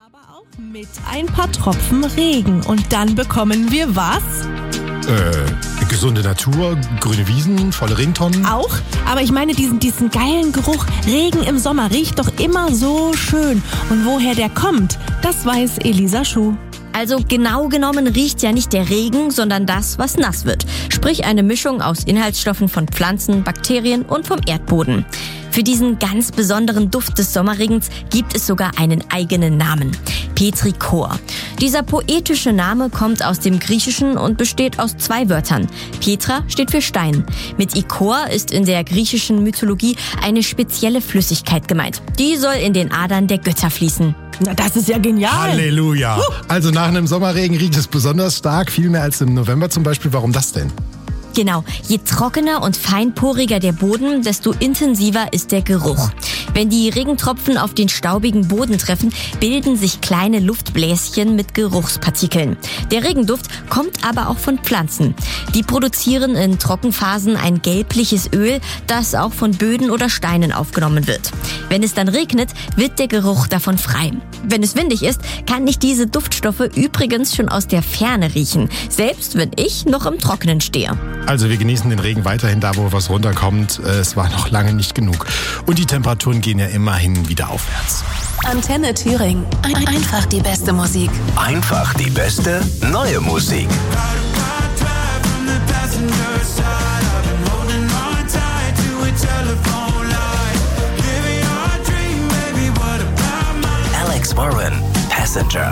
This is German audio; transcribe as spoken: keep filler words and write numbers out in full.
Aber auch mit ein paar Tropfen Regen. Und dann bekommen wir was? Äh, gesunde Natur, grüne Wiesen, volle Regentonnen. Auch, aber ich meine diesen, diesen geilen Geruch. Regen im Sommer riecht doch immer so schön. Und woher der kommt, das weiß Elisa Schuh. Also genau genommen riecht ja nicht der Regen, sondern das, was nass wird. Sprich eine Mischung aus Inhaltsstoffen von Pflanzen, Bakterien und vom Erdboden. Für diesen ganz besonderen Duft des Sommerregens gibt es sogar einen eigenen Namen: Petrichor. Dieser poetische Name kommt aus dem Griechischen und besteht aus zwei Wörtern. Petra steht für Stein. Mit Ichor ist in der griechischen Mythologie eine spezielle Flüssigkeit gemeint. Die soll in den Adern der Götter fließen. Na, das ist ja genial. Halleluja. Uh. Also nach einem Sommerregen riecht es besonders stark, viel mehr als im November zum Beispiel. Warum das denn? Genau, je trockener und feinporiger der Boden, desto intensiver ist der Geruch. Wenn die Regentropfen auf den staubigen Boden treffen, bilden sich kleine Luftbläschen mit Geruchspartikeln. Der Regenduft kommt aber auch von Pflanzen. Die produzieren in Trockenphasen ein gelbliches Öl, das auch von Böden oder Steinen aufgenommen wird. Wenn es dann regnet, wird der Geruch davon frei. Wenn es windig ist, kann ich diese Duftstoffe übrigens schon aus der Ferne riechen, selbst wenn ich noch im Trockenen stehe. Also wir genießen den Regen weiterhin da, wo was runterkommt. Es war noch lange nicht genug. Und die Temperaturen gehen ja immerhin wieder aufwärts. Antenne Thüringen. Einfach die beste Musik. Einfach die beste neue Musik.